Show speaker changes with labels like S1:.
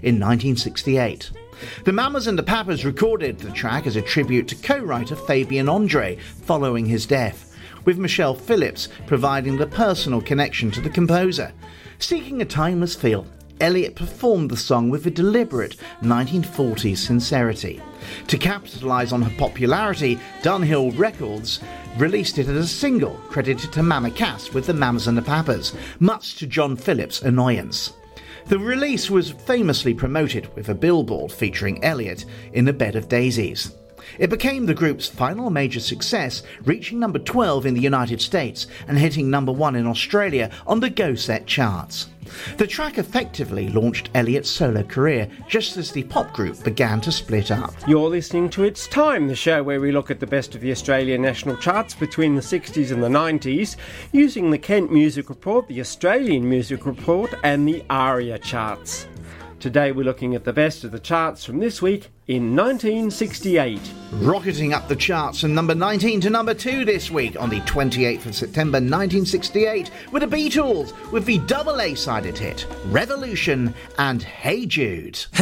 S1: in 1968. The Mamas and the Papas recorded the track as a tribute to co-writer Fabien Andre following his death, with Michelle Phillips providing the personal connection to the composer. Seeking a timeless feel, Elliott performed the song with a deliberate 1940s sincerity. To capitalise on her popularity, Dunhill Records released it as a single credited to Mama Cass with the Mamas and the Papas, much to John Phillips' annoyance. The release was famously promoted with a billboard featuring Elliott in a bed of daisies. It became the group's final major success, reaching number 12 in the United States and hitting number 1 in Australia on the Go Set charts. The track effectively launched Elliott's solo career just as the pop group began to split up.
S2: You're listening to It's Time, the show where we look at the best of the Australian national charts between the 60s and the 90s, using the Kent Music Report, the Australian Music Report and the ARIA charts. Today we're looking at the best of the charts from this week in 1968.
S1: Rocketing up the charts from number 19 to number 2 this week on the 28th of September 1968 were the Beatles with the double A-sided hit Revolution and Hey Jude.